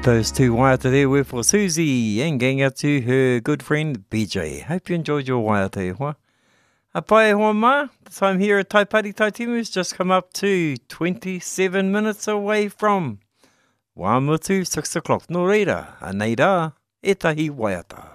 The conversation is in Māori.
Those two waiata there were for Susie and going out to her good friend BJ. Hope you enjoyed your waiata e hoa. A pai e hoa ma, the time here at Taipari Taitimu has just come up to 27 minutes away from Wamutu 6 o'clock. No reira, a nei rā, e tahi waiata.